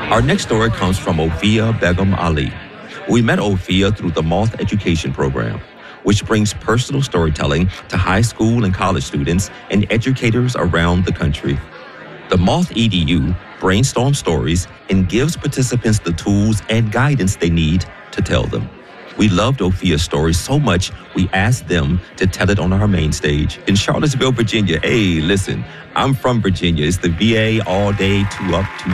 Our next story comes from Ofia Begum Ali. We met Ofia through the Moth Education Program, which brings personal storytelling to high school and college students and educators around the country. The Moth EDU brainstorms stories and gives participants the tools and guidance they need to tell them. We loved Ofia's story so much, we asked them to tell it on our main stage in Charlottesville, Virginia. Hey, listen, I'm from Virginia. It's the VA all day, 2 up, 2